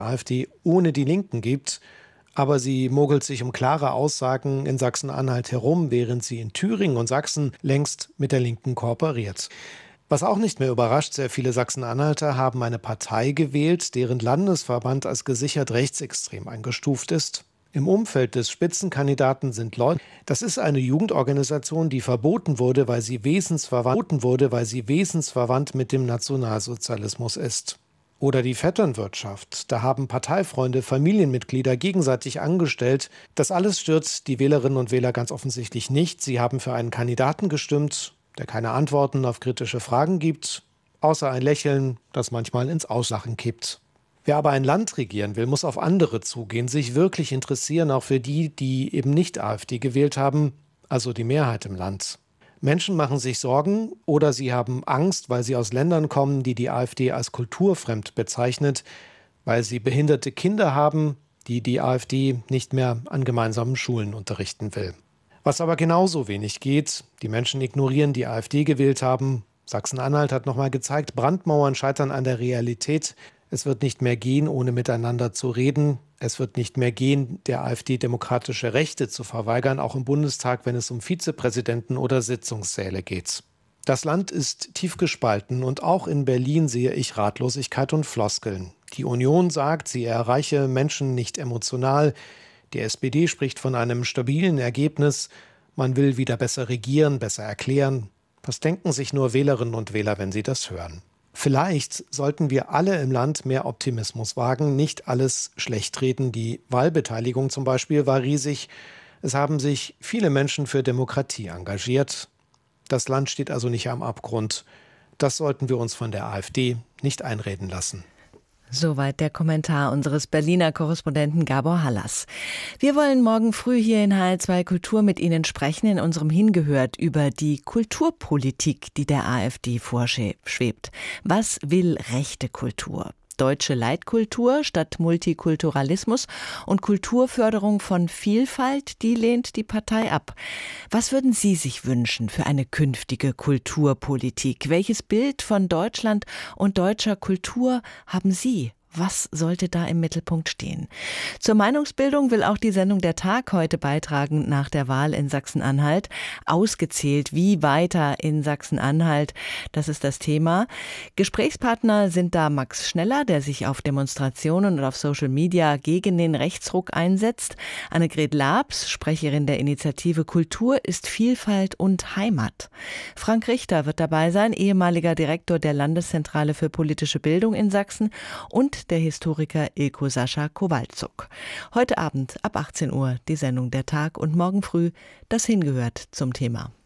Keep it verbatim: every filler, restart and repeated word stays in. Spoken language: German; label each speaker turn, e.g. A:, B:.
A: AfD ohne die Linken gibt, aber sie mogelt sich um klare Aussagen in Sachsen-Anhalt herum, während sie in Thüringen und Sachsen längst mit der Linken kooperiert. Was auch nicht mehr überrascht, sehr viele Sachsen-Anhalter haben eine Partei gewählt, deren Landesverband als gesichert rechtsextrem eingestuft ist. Im Umfeld des Spitzenkandidaten sind Leute. Das ist eine Jugendorganisation, die verboten wurde, weil sie wesensverwandt wurde, weil sie wesensverwandt mit dem Nationalsozialismus ist. Oder die Vetternwirtschaft. Da haben Parteifreunde, Familienmitglieder gegenseitig angestellt. Das alles stört die Wählerinnen und Wähler ganz offensichtlich nicht. Sie haben für einen Kandidaten gestimmt, der keine Antworten auf kritische Fragen gibt, außer ein Lächeln, das manchmal ins Auslachen kippt. Wer aber ein Land regieren will, muss auf andere zugehen, sich wirklich interessieren, auch für die, die eben nicht AfD gewählt haben, also die Mehrheit im Land. Menschen machen sich Sorgen oder sie haben Angst, weil sie aus Ländern kommen, die die AfD als kulturfremd bezeichnet, weil sie behinderte Kinder haben, die die AfD nicht mehr an gemeinsamen Schulen unterrichten will. Was aber genauso wenig geht, die Menschen ignorieren, die AfD gewählt haben. Sachsen-Anhalt hat nochmal gezeigt, Brandmauern scheitern an der Realität. Es wird nicht mehr gehen, ohne miteinander zu reden. Es wird nicht mehr gehen, der AfD demokratische Rechte zu verweigern, auch im Bundestag, wenn es um Vizepräsidenten oder Sitzungssäle geht. Das Land ist tief gespalten und auch in Berlin sehe ich Ratlosigkeit und Floskeln. Die Union sagt, sie erreiche Menschen nicht emotional. Die S P D spricht von einem stabilen Ergebnis. Man will wieder besser regieren, besser erklären. Was denken sich nur Wählerinnen und Wähler, wenn sie das hören? Vielleicht sollten wir alle im Land mehr Optimismus wagen, nicht alles schlecht reden. Die Wahlbeteiligung zum Beispiel war riesig. Es haben sich viele Menschen für Demokratie engagiert. Das Land steht also nicht am Abgrund. Das sollten wir uns von der AfD nicht einreden lassen.
B: Soweit der Kommentar unseres Berliner Korrespondenten Gabor Hallas. Wir wollen morgen früh hier in H R zwei Kultur mit Ihnen sprechen, in unserem Hingehört, über die Kulturpolitik, die der AfD vorschwebt. Was will rechte Kultur? Deutsche Leitkultur statt Multikulturalismus und Kulturförderung von Vielfalt, die lehnt die Partei ab. Was würden Sie sich wünschen für eine künftige Kulturpolitik? Welches Bild von Deutschland und deutscher Kultur haben Sie? Was sollte da im Mittelpunkt stehen? Zur Meinungsbildung will auch die Sendung Der Tag heute beitragen nach der Wahl in Sachsen-Anhalt. Ausgezählt, wie weiter in Sachsen-Anhalt, das ist das Thema. Gesprächspartner sind da Max Schneller, der sich auf Demonstrationen und auf Social Media gegen den Rechtsruck einsetzt. Annegret Laabs, Sprecherin der Initiative Kultur ist Vielfalt und Heimat. Frank Richter wird dabei sein, ehemaliger Direktor der Landeszentrale für politische Bildung in Sachsen und der Historiker Ilko Sascha Kowalczuk. Heute Abend ab achtzehn Uhr die Sendung Der Tag und morgen früh das Hingehört zum Thema.